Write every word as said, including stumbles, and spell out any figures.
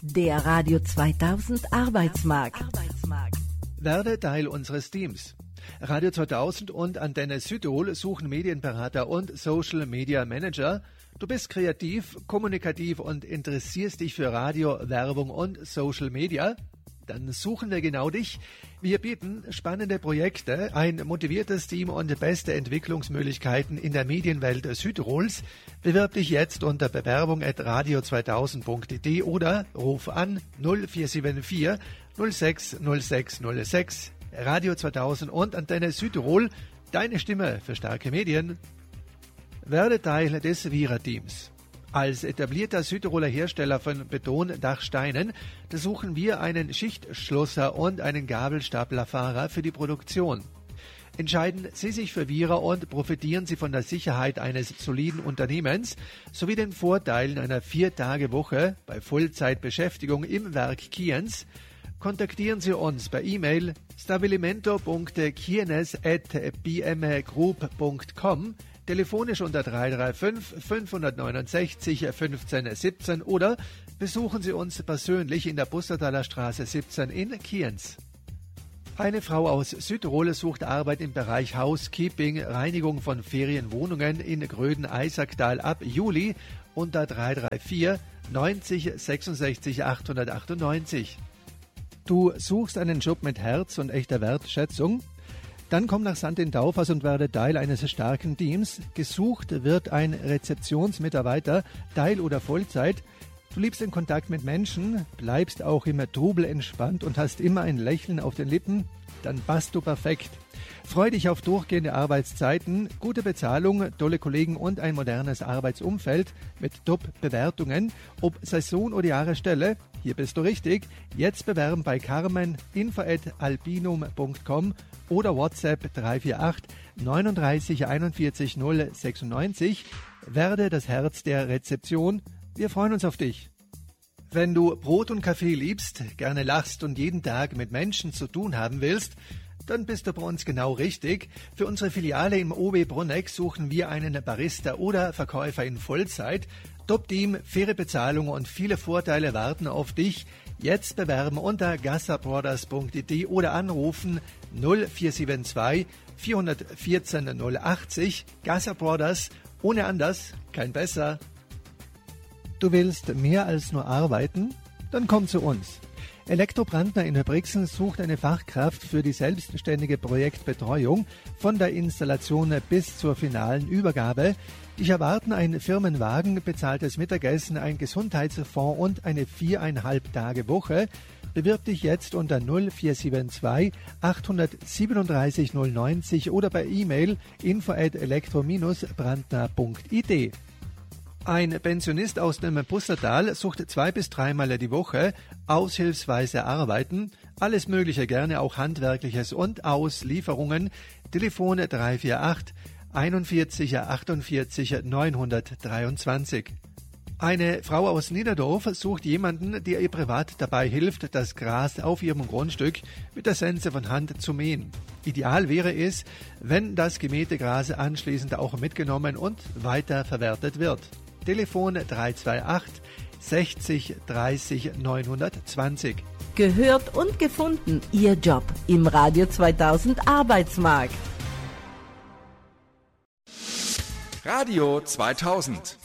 Der Radio zweitausend Arbeitsmarkt. Werde Teil unseres Teams. Radio zweitausend und Antenne Südtirol suchen Medienberater und Social Media Manager. Du bist kreativ, kommunikativ und interessierst dich für Radio, Werbung und Social Media? Dann suchen wir genau dich. Wir bieten spannende Projekte, ein motiviertes Team und beste Entwicklungsmöglichkeiten in der Medienwelt Südtirols. Bewirb dich jetzt unter bewerbung at radio zweitausend punkt de oder ruf an null vier sieben vier null sechs null sechs null sechs. Radio zweitausend und Antenne Südtirol, deine Stimme für starke Medien. Werde Teil des Vira-Teams. Als etablierter Südtiroler Hersteller von Betondachsteinen suchen wir einen Schichtschlosser und einen Gabelstaplerfahrer für die Produktion. Entscheiden Sie sich für Vira und profitieren Sie von der Sicherheit eines soliden Unternehmens sowie den Vorteilen einer Vier-Tage-Woche bei Vollzeitbeschäftigung im Werk Kienz. Kontaktieren Sie uns per E-Mail stabilimento punkt kienes at b m group punkt com, telefonisch unter drei drei fünf fünf neun sechs fünfzehn siebzehn oder besuchen Sie uns persönlich in der Bussertaler Straße siebzehn in Kienz. Eine Frau aus Südtirol sucht Arbeit im Bereich Housekeeping, Reinigung von Ferienwohnungen in Gröden-Eisacktal ab Juli unter drei drei vier neunzig sechsundsechzig achthundertachtundneunzig. Du suchst einen Job mit Herz und echter Wertschätzung? Dann komm nach Sankt in Taufers und werde Teil eines starken Teams. Gesucht wird ein Rezeptionsmitarbeiter, Teil- oder Vollzeit. Du liebst den Kontakt mit Menschen, bleibst auch im Trubel entspannt und hast immer ein Lächeln auf den Lippen. Dann passt du perfekt. Freu dich auf durchgehende Arbeitszeiten, gute Bezahlung, tolle Kollegen und ein modernes Arbeitsumfeld mit Top-Bewertungen. Ob Saison oder Jahresstelle, hier bist du richtig. Jetzt bewerben bei Carmen, info at albinum punkt com oder WhatsApp drei vier acht neununddreißig einundvierzig null sechsundneunzig. Werde das Herz der Rezeption. Wir freuen uns auf dich. Wenn du Brot und Kaffee liebst, gerne lachst und jeden Tag mit Menschen zu tun haben willst, dann bist du bei uns genau richtig. Für unsere Filiale im O B Bruneck suchen wir einen Barista oder Verkäufer in Vollzeit. Top-Team, faire Bezahlung und viele Vorteile warten auf dich. Jetzt bewerben unter gassabrothers punkt de oder anrufen null vier sieben zwei vier eins vier null achtzig. Gasser Brothers, ohne anders, kein besser. Du willst mehr als nur arbeiten? Dann komm zu uns. Elektrobrandner in Brixen sucht eine Fachkraft für die selbstständige Projektbetreuung von der Installation bis zur finalen Übergabe. Dich erwarten ein Firmenwagen, bezahltes Mittagessen, ein Gesundheitsfonds und eine viereinhalb Tage Woche. Bewirb dich jetzt unter null vier sieben zwei acht sieben drei null neunzig oder per E-Mail info at elektro brandner punkt id. Ein Pensionist aus dem Bussertal sucht zwei bis dreimal die Woche aushilfsweise arbeiten. Alles Mögliche, gerne auch Handwerkliches und Auslieferungen. Telefon drei vier acht einundvierzig achtundvierzig neunhundertdreiundzwanzig. Eine Frau aus Niederdorf sucht jemanden, der ihr privat dabei hilft, das Gras auf ihrem Grundstück mit der Sense von Hand zu mähen. Ideal wäre es, wenn das gemähte Gras anschließend auch mitgenommen und weiterverwertet wird. Telefon drei zwei acht sechzig dreißig neunhundertzwanzig. Gehört und gefunden, Ihr Job im Radio zweitausend Arbeitsmarkt. Radio zweitausend.